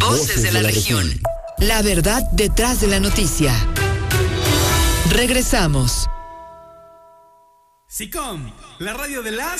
Voces de la región. La verdad detrás de la noticia. Regresamos. SICOM, la radio de las